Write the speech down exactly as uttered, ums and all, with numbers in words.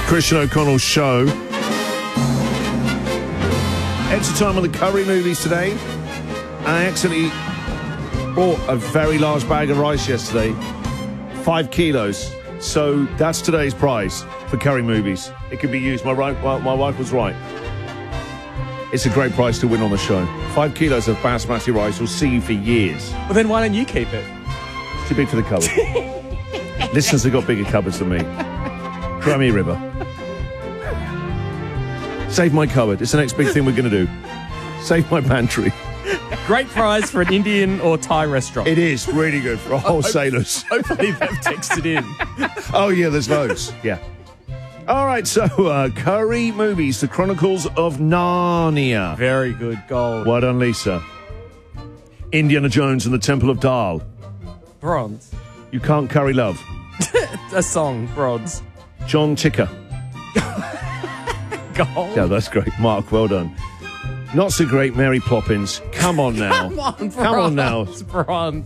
Christian O'Connell's show. Extra time on the curry movies today. I accidentally bought a very large bag of rice yesterday. Five kilos. So that's today's prize for curry movies. It could be used. My, right, my, my wife was right. It's a great prize to win on the show. Five kilos of basmati rice will see you for years. Well, then why don't you keep it? It's too big for the cupboard. Listeners have got bigger cupboards than me. Crimea River. Save my cupboard. It's the next big thing we're going to do. Save my pantry. Great prize for an Indian or Thai restaurant. It is really good for wholesalers. Hopefully they've texted in. Oh, yeah, there's loads. Yeah. All right, so uh, curry movies, The Chronicles of Narnia. Very good. Gold. Well done, Lisa. Indiana Jones and the Temple of Dal. Bronze. You Can't Curry Love. A song. Bronze. John Ticker. Gold. Yeah, that's great. Mark, well done. Not so great, Mary Poppins. Come on now. Come on, bronze. Come on now. Bronze.